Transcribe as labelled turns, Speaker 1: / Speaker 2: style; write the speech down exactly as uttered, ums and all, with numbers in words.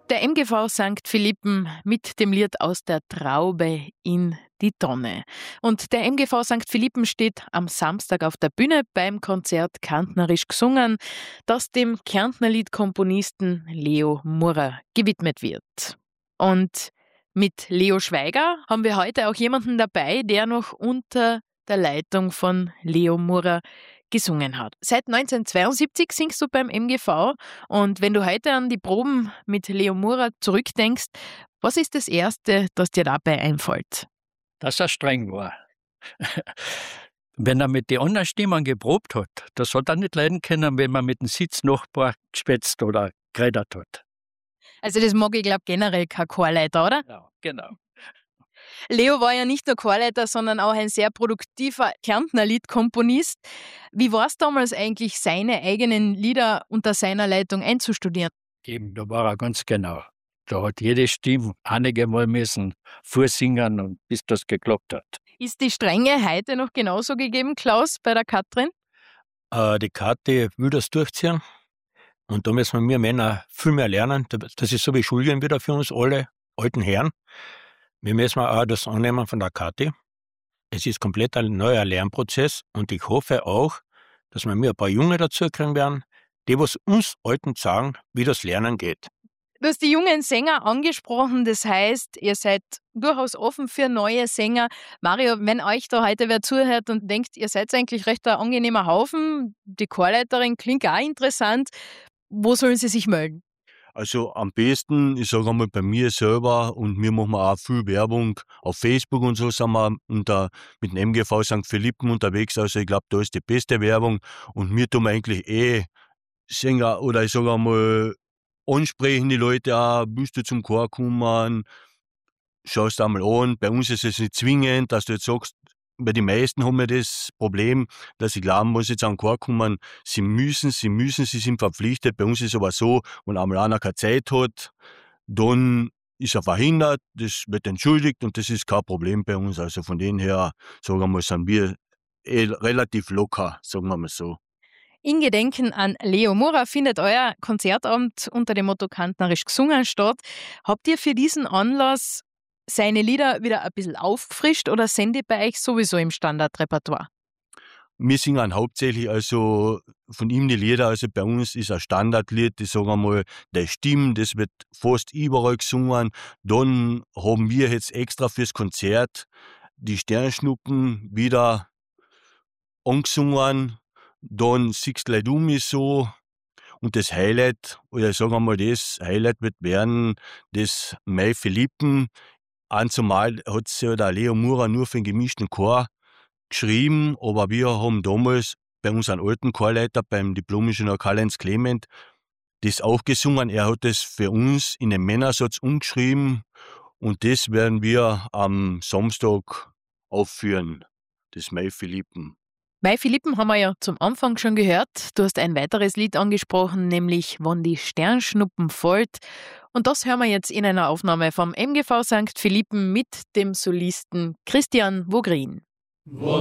Speaker 1: Der M G V Sankt Philippen mit dem Lied Aus der Traube in die Tonne. Und der M G V Sankt Philippen steht am Samstag auf der Bühne beim Konzert Kärntnerisch gesungen, das dem Kärntner Liedkomponisten Leo Murrer gewidmet wird. Und mit Leo Schweiger haben wir heute auch jemanden dabei, der noch unter der Leitung von Leo Murrer gesungen hat. Seit neunzehnhundertzweiundsiebzig singst du beim M G V und wenn du heute an die Proben mit Leo Murrer zurückdenkst, was ist das Erste, das dir dabei einfällt?
Speaker 2: Dass er streng war. Wenn er mit den anderen Stimmen geprobt hat, das hat er nicht leiden können, wenn man mit dem Sitznachbar gespetzt oder geredet hat.
Speaker 1: Also das mag ich, glaube generell kein Chorleiter, oder?
Speaker 2: Ja, genau.
Speaker 1: Leo war ja nicht nur Chorleiter, sondern auch ein sehr produktiver Kärntner Liedkomponist. Wie war es damals eigentlich, seine eigenen Lieder unter seiner Leitung einzustudieren?
Speaker 2: Eben, da war er ganz genau. Da hat jede Stimme einige Mal müssen vorsingen, und bis das geklappt hat.
Speaker 1: Ist die Strenge heute noch genauso gegeben, Klaus, bei der Katrin?
Speaker 3: Äh, die Kathi will das durchziehen. Und da müssen wir Männer viel mehr lernen. Das ist so wie Schulgehen wieder für uns alle alten Herren. Wir müssen auch das annehmen von der Kathi. Es ist komplett ein neuer Lernprozess und ich hoffe auch, dass wir mir ein paar Junge dazu kriegen werden, die was uns Alten sagen, wie das Lernen geht.
Speaker 1: Du hast die jungen Sänger angesprochen, das heißt, ihr seid durchaus offen für neue Sänger. Mario, wenn euch da heute wer zuhört und denkt, ihr seid eigentlich recht ein angenehmer Haufen, die Chorleiterin klingt auch interessant, wo sollen sie sich melden?
Speaker 3: Also am besten, ich sage einmal bei mir selber, und wir machen auch viel Werbung auf Facebook und so, sind wir unter, mit dem M G V Sankt Philippen unterwegs. Also ich glaube, da ist die beste Werbung und wir tun eigentlich eh Sänger oder ich sage einmal ansprechen die Leute auch, willst du zum Chor kommen, schaust einmal an. Bei uns ist es nicht zwingend, dass du jetzt sagst, bei den meisten haben wir das Problem, dass sie glauben, wenn sie jetzt an den Chor kommen, sie müssen, sie müssen, sie sind verpflichtet. Bei uns ist es aber so, wenn einmal einer keine Zeit hat, dann ist er verhindert, das wird entschuldigt und das ist kein Problem bei uns. Also von dem her, sagen wir mal, sind wir eh relativ locker, sagen wir mal so.
Speaker 1: In Gedenken an Leo Murrer findet euer Konzertabend unter dem Motto Kärntnerisch gesungen statt. Habt ihr für diesen Anlass seine Lieder wieder ein bisschen aufgefrischt oder sind die bei euch sowieso im Standardrepertoire?
Speaker 3: Wir singen hauptsächlich also von ihm die Lieder, also bei uns ist ein Standardlied, das sagen wir mal, der Stimme, das wird fast überall gesungen. Dann haben wir jetzt extra fürs Konzert die Sternschnuppen wieder angesungen. Dann Siehst leid um mich so. Und das Highlight, oder sagen wir mal, das Highlight wird werden, das Mai Philippen. Einzumal hat es ja der Leo Murrer nur für den gemischten Chor geschrieben, aber wir haben damals bei unserem alten Chorleiter, beim Diplom-Ingenieur Karl-Heinz Clement, das auch gesungen. Er hat das für uns in den Männersatz umgeschrieben und das werden wir am Samstag aufführen, das Mai Philippen.
Speaker 1: Mai Philippen haben wir ja zum Anfang schon gehört. Du hast ein weiteres Lied angesprochen, nämlich Wann die Sternschnuppen fällt. Und das hören wir jetzt in einer Aufnahme vom M G V Sankt Philippen mit dem Solisten Christian Vogrin.